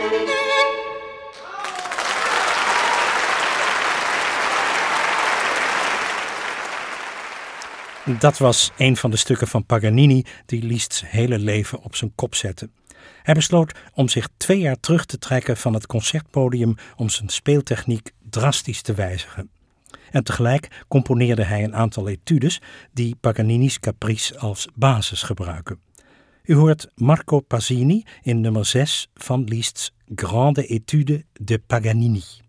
Dat was een van de stukken van Paganini die Liszt's hele leven op zijn kop zette. Hij besloot om zich 2 jaar terug te trekken van het concertpodium om zijn speeltechniek drastisch te wijzigen. En tegelijk componeerde hij een aantal etudes die Paganini's Caprice als basis gebruiken. U hoort Marco Pasini in nummer 6 van Liszt's Grande Étude de Paganini.